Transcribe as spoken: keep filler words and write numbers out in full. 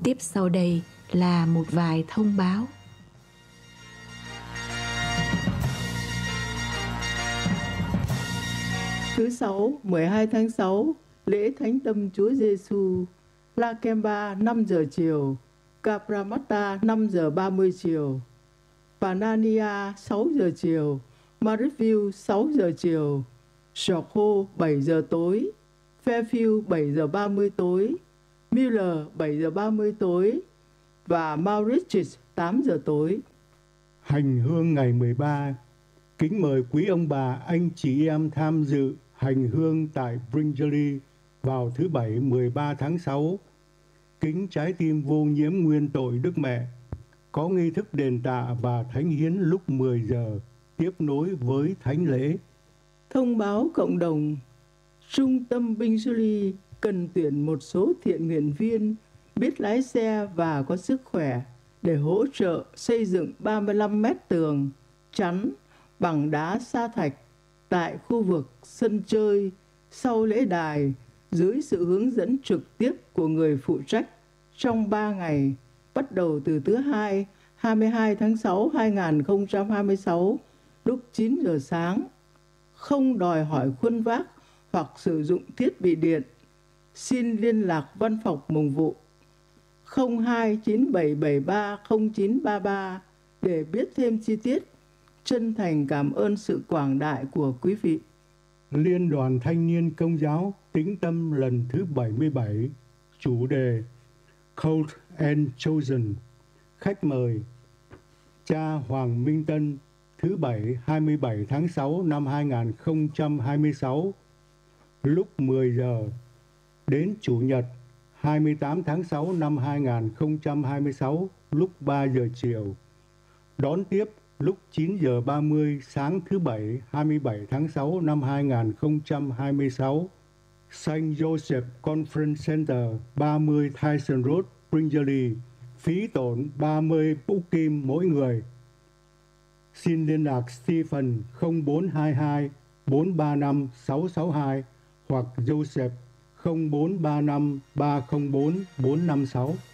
Tiếp sau đây là một vài thông báo. Thứ Sáu, mười hai tháng sáu, lễ Thánh Tâm Chúa Giêsu, La Kemba năm giờ chiều, Cabramatta năm giờ ba mươi chiều, Panania sáu giờ chiều, Marrickville sáu giờ chiều, Soho bảy giờ tối, Fairfield bảy giờ ba mươi tối, Miller bảy giờ ba mươi tối và Mauritius tám giờ tối. Hành hương ngày mười ba, kính mời quý ông bà, anh chị em tham dự hành hương tại Bringelly vào thứ Bảy mười ba tháng sáu. Kính trái tim vô nhiễm nguyên tội Đức Mẹ, có nghi thức đền tạ và thánh hiến lúc mười giờ, tiếp nối với thánh lễ. Thông báo cộng đồng, Trung tâm Bringelly cần tuyển một số thiện nguyện viên biết lái xe và có sức khỏe để hỗ trợ xây dựng ba mươi lăm mét tường chắn bằng đá sa thạch tại khu vực sân chơi sau lễ đài dưới sự hướng dẫn trực tiếp của người phụ trách trong ba ngày, bắt đầu từ thứ Hai, hai mươi hai tháng sáu năm hai nghìn không trăm hai mươi sáu, lúc chín giờ sáng. Không đòi hỏi khuôn vác hoặc sử dụng thiết bị điện. Xin liên lạc văn phòng mục vụ không hai chín bảy bảy ba không chín ba ba để biết thêm chi tiết. Chân thành cảm ơn sự quảng đại của quý vị. Liên đoàn Thanh niên Công giáo Tĩnh Tâm lần thứ bảy mươi bảy, chủ đề Called and Chosen. Khách mời cha Hoàng Minh Tân, thứ Bảy hai mươi bảy tháng sáu năm hai nghìn không trăm hai mươi sáu, lúc mười giờ, đến Chủ nhật hai mươi tám tháng sáu năm hai nghìn không trăm hai mươi sáu, lúc ba giờ chiều. Đón tiếp lúc chín giờ ba mươi sáng thứ Bảy hai mươi bảy tháng sáu năm hai nghìn không trăm hai mươi sáu, Saint Joseph Conference Center, ba mươi Tyson Road, Bringelly, phí tổn ba mươi búc kim mỗi người. Xin liên lạc Stephen không bốn hai hai bốn ba năm sáu sáu hai hoặc Joseph không bốn ba năm ba không bốn bốn năm sáu.